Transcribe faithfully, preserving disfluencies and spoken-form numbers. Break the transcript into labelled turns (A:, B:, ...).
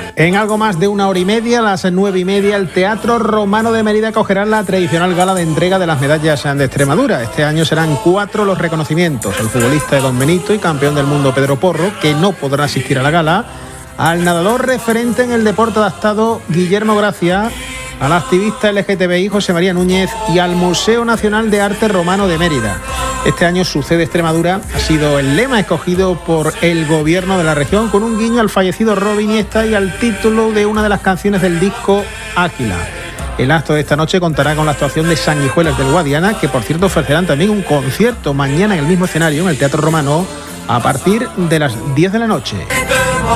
A: En algo más de una hora y media, a las nueve y media, el Teatro Romano de Mérida acogerá la tradicional gala de entrega de las medallas de Extremadura. Este año serán cuatro los reconocimientos. El futbolista de Don Benito y campeón del mundo Pedro Porro, que no podrá asistir a la gala, al nadador referente en el deporte adaptado Guillermo Gracia, al activista L G T B I José María Núñez y al Museo Nacional de Arte Romano de Mérida. Este año Sucede Extremadura ha sido el lema escogido por el gobierno de la región, con un guiño al fallecido Robin Iniesta y al título de una de las canciones del disco Águila. El acto de esta noche contará con la actuación de Sanguijuelas del Guadiana, que por cierto ofrecerán también un concierto mañana en el mismo escenario, en el Teatro Romano, a partir de las diez de la noche.